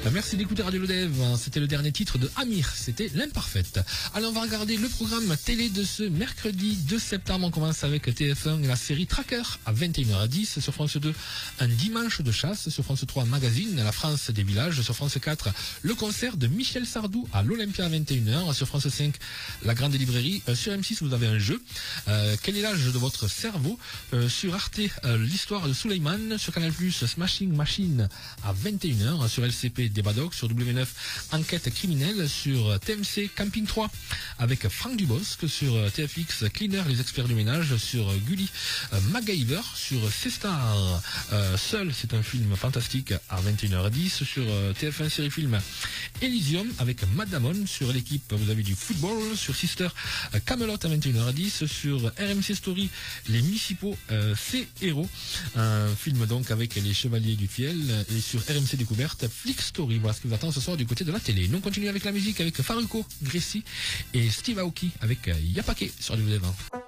Merci d'écouter Radio Lodev. C'était le dernier titre de Amir. C'était l'imparfaite. Allez, on va regarder le programme télé de ce mercredi 2 septembre. On commence avec TF1 et la série Tracker à 21h10. Sur France 2, un dimanche de chasse. Sur France 3, Magazine, la France des villages. Sur France 4, le concert de Michel Sardou à l'Olympia à 21h. Sur France 5, la grande librairie. Sur M6, vous avez un jeu. Quel est l'âge de votre cerveau? Sur Arte, l'histoire de Suleiman. Sur Canal+, Smashing Machine à 21h. Sur LCP, Débadoc. Sur W9, Enquête criminelle. Sur TMC, Camping 3 avec Franck Dubosc. Sur TFX, Cleaner, les experts du ménage. Sur Gulli, MacGyver. Sur C-Star, Seul, c'est un film fantastique à 21h10. Sur TF1 série film Elysium avec Matt Damon. Sur l'équipe, vous avez du football. Sur Sister, Camelot à 21h10. Sur RMC Story, les municipaux, c'est héros. Un film donc avec les Chevaliers du Fiel. Et sur RMC Découverte, Flick Story. Voilà ce qui vous attend ce soir du côté de la télé. Nous on continue avec la musique avec Faruko, Gracie et Steve Aoki avec Yapake sur du 20.